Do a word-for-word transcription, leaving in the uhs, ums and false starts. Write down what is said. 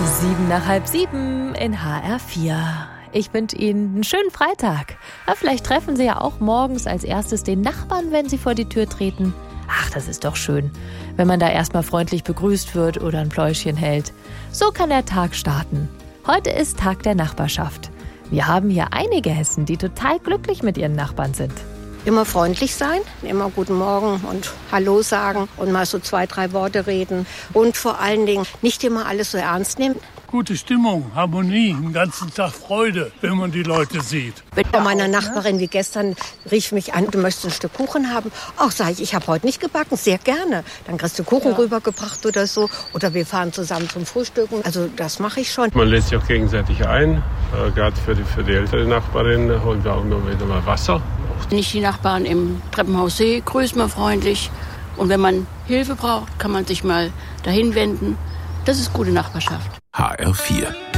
Sieben nach halb sieben in H R vier. Ich wünsche Ihnen einen schönen Freitag. Aber vielleicht treffen Sie ja auch morgens als erstes den Nachbarn, wenn Sie vor die Tür treten. Ach, das ist doch schön, wenn man da erstmal freundlich begrüßt wird oder ein Pläuschchen hält. So kann der Tag starten. Heute ist Tag der Nachbarschaft. Wir haben hier einige Hessen, die total glücklich mit ihren Nachbarn sind. Immer freundlich sein, immer guten Morgen und Hallo sagen und mal so zwei, drei Worte reden. Und vor allen Dingen nicht immer alles so ernst nehmen. Gute Stimmung, Harmonie, den ganzen Tag Freude, wenn man die Leute sieht. Bei meiner Nachbarin wie gestern rief mich an, du möchtest ein Stück Kuchen haben. Ach, sag ich, ich habe heute nicht gebacken, sehr gerne. Dann kriegst du Kuchen ja. rübergebracht oder so. Oder wir fahren zusammen zum Frühstücken. Also das mache ich schon. Man lädt sich auch gegenseitig ein. Äh, Gerade für die, für die ältere Nachbarin holen wir auch immer wieder mal Wasser. Wenn ich die Nachbarn im Treppenhaus sehe, grüßt man freundlich. Und wenn man Hilfe braucht, kann man sich mal dahin wenden. Das ist gute Nachbarschaft. H R vier